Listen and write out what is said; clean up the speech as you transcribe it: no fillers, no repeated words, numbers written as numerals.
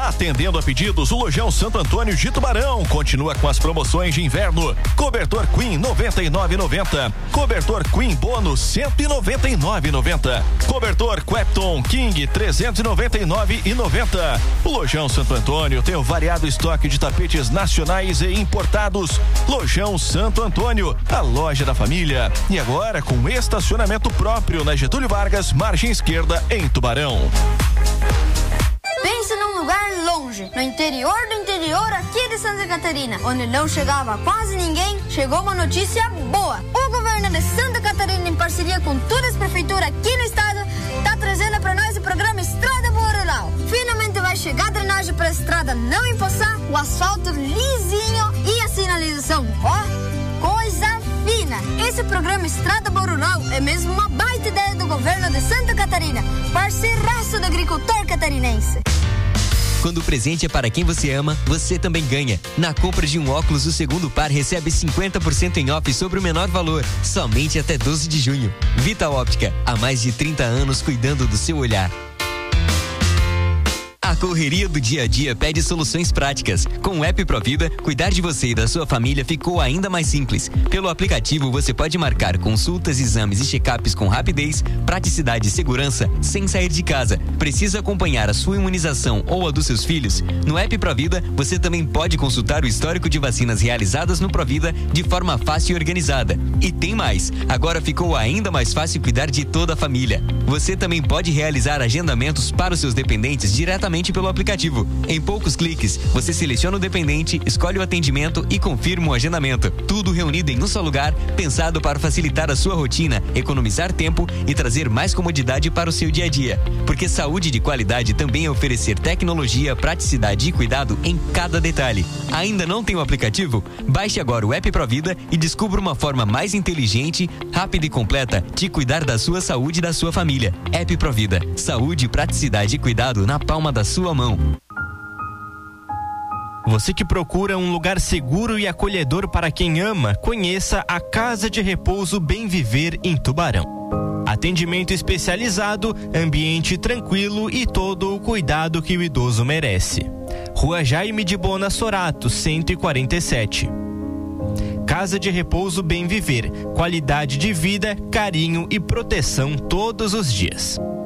Atendendo a pedidos, o Lojão Santo Antônio de Tubarão continua com as promoções de inverno. Cobertor Queen R$ 99,90. Cobertor Queen Bônus R$ 199,90. Cobertor Quepton King R$ 399,90. O Lojão Santo Antônio tem um variado estoque de tapetes nacionais e importados. Lojão Santo Antônio, a loja da família. E agora com estacionamento próprio na Getúlio Vargas, margem esquerda, em Tubarão. Pense num lugar longe, no interior do interior aqui de Santa Catarina, onde não chegava quase ninguém. Chegou uma notícia boa. O governo de Santa Catarina, em parceria com todas as prefeituras aqui no estado, está trazendo para nós o programa Estrada Boa Rural. Finalmente vai chegar a drenagem para a estrada não empoçar, o asfalto lisinho e a sinalização, ó, coisa fina. Esse programa Estrada Boa Rural é mesmo uma baita ideia do governo de Santa Catarina, parceiraço do agricultor catarinense. Quando o presente é para quem você ama, você também ganha. Na compra de um óculos, o segundo par recebe 50% em off sobre o menor valor, somente até 12 de junho. Vita Óptica, há mais de 30 anos cuidando do seu olhar. A correria do dia a dia pede soluções práticas. Com o app Provida, cuidar de você e da sua família ficou ainda mais simples. Pelo aplicativo, você pode marcar consultas, exames e check-ups com rapidez, praticidade e segurança, sem sair de casa. Precisa acompanhar a sua imunização ou a dos seus filhos? No app Provida, você também pode consultar o histórico de vacinas realizadas no Provida de forma fácil e organizada. E tem mais! Agora ficou ainda mais fácil cuidar de toda a família. Você também pode realizar agendamentos para os seus dependentes diretamente pelo aplicativo. Em poucos cliques, você seleciona o dependente, escolhe o atendimento e confirma o agendamento. Tudo reunido em um só lugar, pensado para facilitar a sua rotina, economizar tempo e trazer mais comodidade para o seu dia a dia. Porque saúde de qualidade também é oferecer tecnologia, praticidade e cuidado em cada detalhe. Ainda não tem o aplicativo? Baixe agora o app Provida e descubra uma forma mais inteligente, rápida e completa de cuidar da sua saúde e da sua família. App Provida. Saúde, praticidade e cuidado na palma da sua mão. Você que procura um lugar seguro e acolhedor para quem ama, conheça a Casa de Repouso Bem Viver em Tubarão. Atendimento especializado, ambiente tranquilo e todo o cuidado que o idoso merece. Rua Jaime de Bona Sorato, 147. Casa de Repouso Bem Viver, qualidade de vida, carinho e proteção todos os dias.